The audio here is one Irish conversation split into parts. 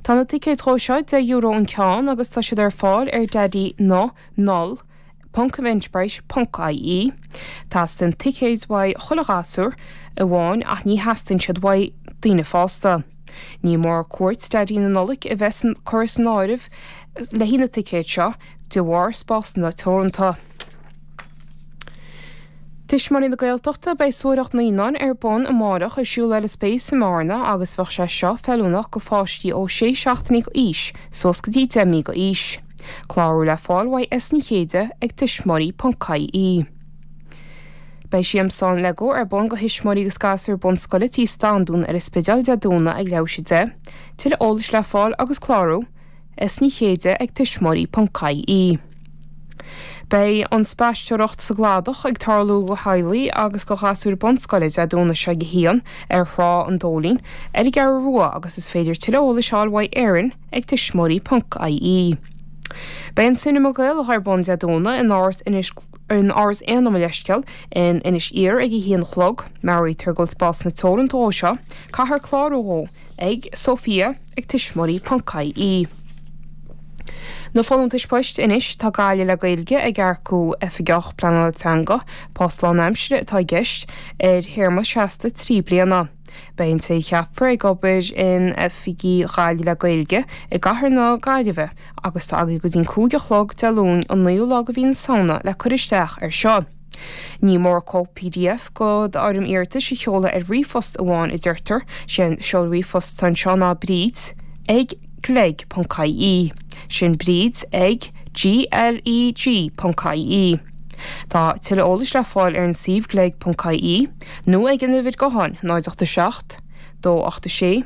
Tá na ticket troisiid €10 an ceann agus tá siad ar fáil ar daddy nó nol .eventbrite.ie. Tás den ticket wai chulagasúr a bháin ach ní hastain siad wai daoine fásta. Ní mór cuairt daddy na nolik a bhesan choras an áirih le hína ticket seo de bhhar spás na Toronto. Tuismarí na Gaeltachta bei suaireacht na Íonán ar bon amárach ar siúil le spéis sa Marna agus bfach sé seo fellúnach go fáistí ó 6-7 go ís, sos go dtí 10 go ís. Clárú le fáil wai isní chéide ag tuismarí.caí. Bei siam san lego ar bon go hismarí gus gasúr bon scoilití standún ar is spidal deadúna ag leabhside, til ólis le fáil agus clárú, isní chéide ag tuismarí.caí. Bei an spáisteoireacht sa gladach ag tarlú go hailí agus go gasúr bon scoilid a dúna se go hían ar thrá an dólín ar ag ar rua agus is féidir til ólis áilhaid éireann ag tuismarí.caí. Bei an sinna gael ar bon deadúna in áras éanam leisceil in inis ír ag hían chlog, marí turgol spás na Toronto seo, caithear chláró ag Sofia ag tuismarí.caí. Na fóluntais poist inis tá gáile le gailge ag aircú efigach Planaltanga, Postlan Amsire atá gist ar hirma 63 bliana. Bein sé cheapar ag gobair in efigi gáile le gailge ag gahar ná gaiileh agus tá aga go dín cúige chlog dealún an naú lag a bhíon saona le churisteach ar seo. Ní mór có PDF go de áirim irta sé cheola ar rifost amháin I dúirtar sin seo rifost san seánna bríd ag gleg.caí. Sin bríd ag gleg.caí. Tá til ólis le fáil ar an sif gleg.caí, nó ag an uvid gohan 986 286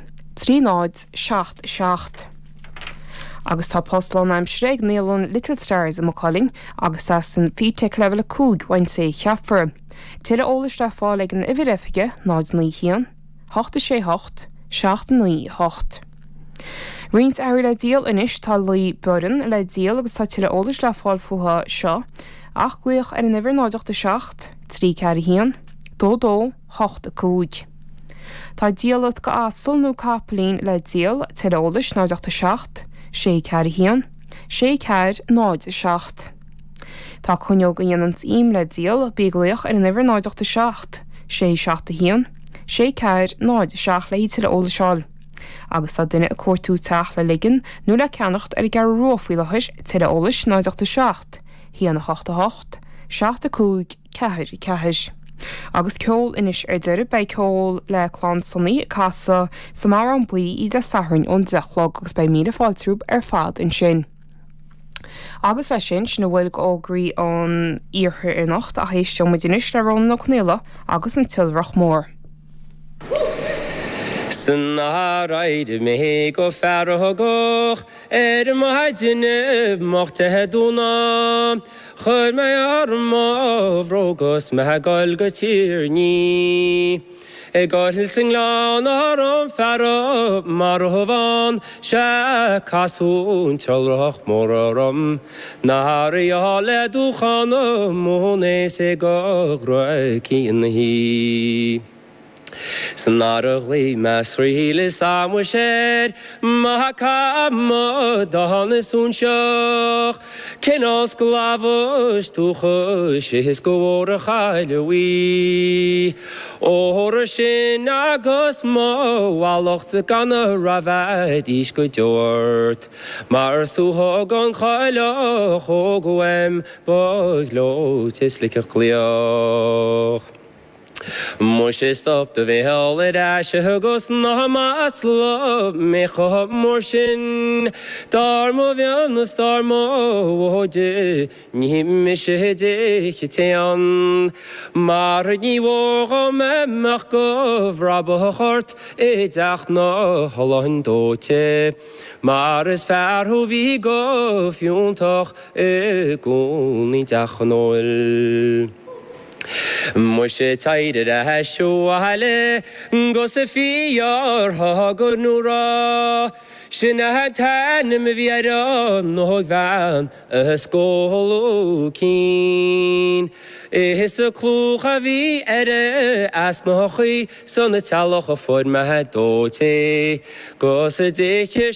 3967. Agus tá Postlan Amsire ag nílan Little Stars am Calling agus tá san Fitech level 2 wain sé cheapar. Til ólis le fáil ag an uvid efige 9 hían 868 69 Rint air le díal inis tá lí burin le díal agus tá tiile ólis le fáil fuha seo, ach gluoch ar an uimhir 986 3 hían 22 8 Tá díalat go asal nó capalín le díal tiile ólis 986 6 hían 6 9 Tá chuneog an dhéanans im le díal bí gluoch ar an uimhir 986 6 hían 6 9 le hí tiile ólis seáil. Agus tá duine a cuatú teach le ligan nó le ceannacht ar gar rófuileis tiile ólis 986 híana 88 65 ceithir. Agus ceol inis ar deire bei ceol le chlán sonnaí casa sa mar an buí I de sathrainn ón dechlog agus bei míle fáiltrúb ar fad in sin. Agus lei sin na bhfuil go ágraí an íortha ar nacht a hééisteo mu dinis le rón nó cnéile agus an tilreach mór. Sannáraid me go ferragoch maidine mocht hedúna chur me armá brógus me gail go tíirní gáil singlán an ferra mar hovan se casún tilrach móram naharí le dúchanna móné sé go roi cían hí. Sanaragli masrili samwasher mahakama dahana sunshach kenos glavosh tuchosh his gowora khailewi orashin agus mo waloch tsakana ravad ish gojort mar suhogon khailo hogwem boglo tislikach kliach Moshe stop the veil at Ashagos Nahamasla Mecha Morshin Darmovian Starmo Wode Nimishede Hitean Marni Wogam Markov Rabahart Edachna Hollandote Maris Farhovigo Fiontoch Eguni Dachnol Moshe taide a shoale Gosefiyar Hagunura Shina Tanim Viera Nohvan Skolukin Is a Kluhavi Ere Asnochi Sonataloch for Mahadote Gosadeke